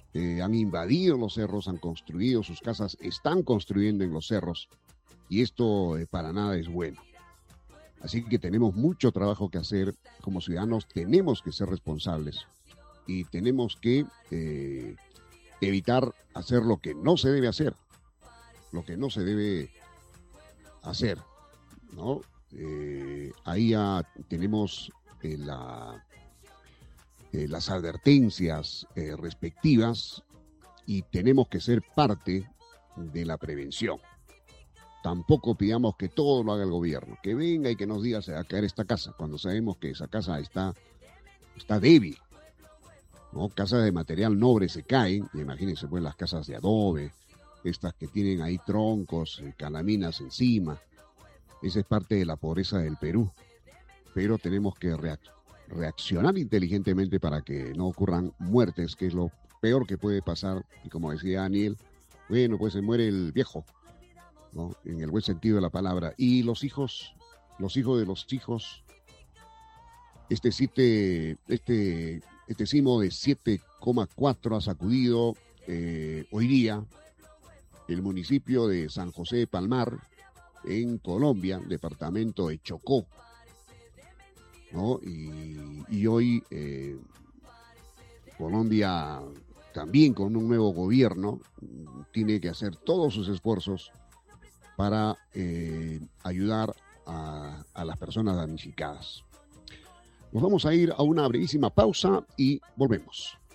han invadido los cerros, han construido sus casas, están construyendo en los cerros y esto para nada es bueno. Así que tenemos mucho trabajo que hacer como ciudadanos, tenemos que ser responsables y tenemos que evitar hacer lo que no se debe hacer, lo que no se debe hacer, ¿no? Ahí ya tenemos las advertencias respectivas y tenemos que ser parte de la prevención. Tampoco pidamos que todo lo haga el gobierno, que venga y que nos diga se va a caer esta casa, cuando sabemos que esa casa está débil, ¿no? Casas de material noble se caen, imagínense pues las casas de adobe, estas que tienen ahí troncos, calaminas encima. Esa es parte de la pobreza del Perú, pero tenemos que reaccionar inteligentemente para que no ocurran muertes, que es lo peor que puede pasar. Y como decía Daniel, bueno, pues se muere el viejo, ¿no? En el buen sentido de la palabra. Y los hijos de los hijos, este sismo de 7,4 ha sacudido hoy día el municipio de San José de Palmar, en Colombia, departamento de Chocó, ¿no? Y hoy Colombia, también con un nuevo gobierno, tiene que hacer todos sus esfuerzos para ayudar a las personas damnificadas. Nos vamos a ir a una brevísima pausa y volvemos.